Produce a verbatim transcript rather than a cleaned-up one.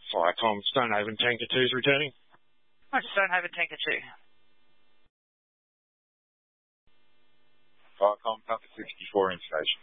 Flycom, Stonehaven Tanker two is returning. Roger, Stonehaven Tanker two. Flycom, Papa sixty-four in station.